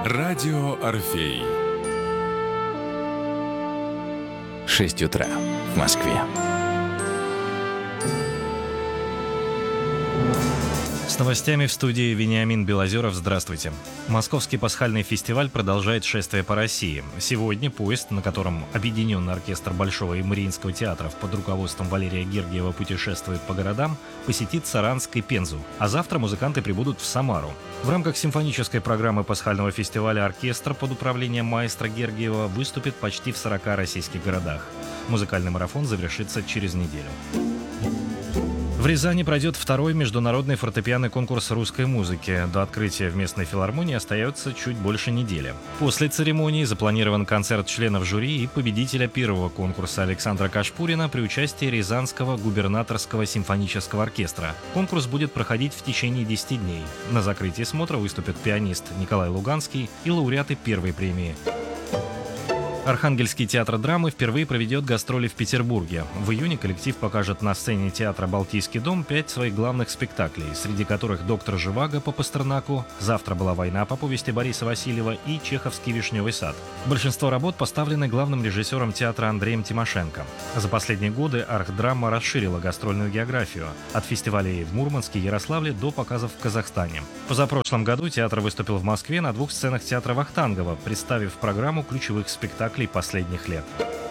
Радио Орфей. 6 утра в Москве. С новостями в студии Вениамин Белозеров. Здравствуйте. Московский пасхальный фестиваль продолжает шествие по России. Сегодня поезд, на котором Объединенный оркестр Большого и Мариинского театров под руководством Валерия Гергиева путешествует по городам, посетит Саранск и Пензу. А завтра музыканты прибудут в Самару. В рамках симфонической программы пасхального фестиваля оркестр под управлением маэстро Гергиева выступит почти в 40 российских городах. Музыкальный марафон завершится через неделю. В Рязани пройдет второй международный фортепианный конкурс русской музыки. До открытия в местной филармонии остается чуть больше недели. После церемонии запланирован концерт членов жюри и победителя первого конкурса Александра Кашпурина при участии Рязанского губернаторского симфонического оркестра. Конкурс будет проходить в течение 10 дней. На закрытии смотра выступят пианист Николай Луганский и лауреаты первой премии. Архангельский театр драмы впервые проведет гастроли в Петербурге. В июне коллектив покажет на сцене театра «Балтийский дом» 5 своих главных спектаклей, среди которых «Доктор Живаго» по Пастернаку, «Завтра была война» по повести Бориса Васильева и «Чеховский вишневый сад». Большинство работ поставлены главным режиссером театра Андреем Тимошенко. За последние годы архдрама расширила гастрольную географию от фестивалей в Мурманске и Ярославле до показов в Казахстане. Позапрошлом году театр выступил в Москве на 2 сценах театра Вахтангова, представив программу ключевых спектаклей последних лет.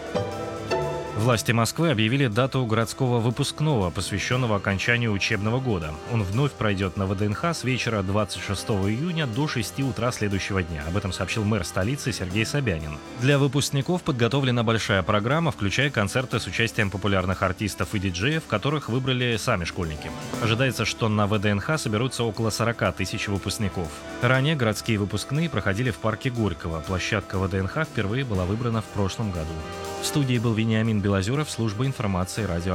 Власти Москвы объявили дату городского выпускного, посвященного окончанию учебного года. Он вновь пройдет на ВДНХ с вечера 26 июня до 6 утра следующего дня. Об этом сообщил мэр столицы Сергей Собянин. Для выпускников подготовлена большая программа, включая концерты с участием популярных артистов и диджеев, которых выбрали сами школьники. Ожидается, что на ВДНХ соберутся около 40 тысяч выпускников. Ранее городские выпускные проходили в парке Горького. Площадка ВДНХ впервые была выбрана в прошлом году. В студии был Вениамин Белозеров, служба информации радио